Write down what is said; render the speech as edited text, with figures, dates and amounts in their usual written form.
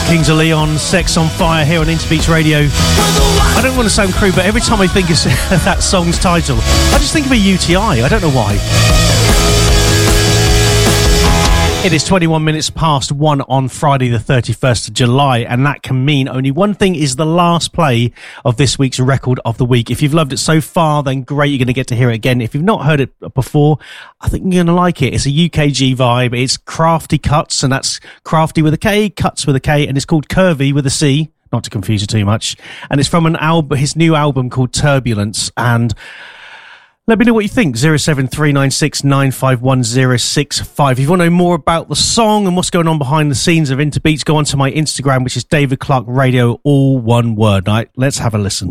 Kings of Leon, Sex on Fire here on Interbeats Radio. I don't want to sound crude, but every time I think of that song's title, I just think of a UTI. I don't know why. It is 21 minutes past 1 on Friday the 31st of July, and that can mean only one thing is the last play of this week's Record of the Week. If you've loved it so far, then great, you're going to get to hear it again. If you've not heard it before, I think you're going to like it. It's a UKG vibe. It's Crafty Cuts, and that's Crafty with a K, Cuts with a K, and it's called Curvy with a C, not to confuse you too much. And it's from an album, his new album called Turbulence, and let me know what you think. 07396951065. If you want to know more about the song and what's going on behind the scenes of Interbeats, go on to my Instagram, which is David Clark Radio, all one word. All right, let's have a listen.